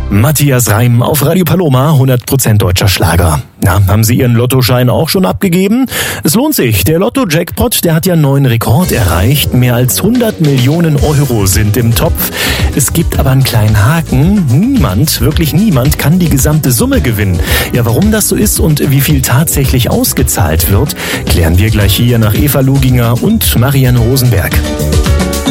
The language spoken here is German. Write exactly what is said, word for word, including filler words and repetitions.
Matthias Reim auf Radio Paloma, hundert Prozent deutscher Schlager. Na, haben Sie Ihren Lottoschein auch schon abgegeben? Es lohnt sich. Der Lotto-Jackpot, der hat ja einen neuen Rekord erreicht. Mehr als hundert Millionen Euro sind im Topf. Es gibt aber einen kleinen Haken. Niemand, wirklich niemand, kann die gesamte Summe gewinnen. Ja, warum das so ist und wie viel tatsächlich ausgezahlt wird, klären wir gleich hier nach Eva Luginger und Marianne Rosenberg.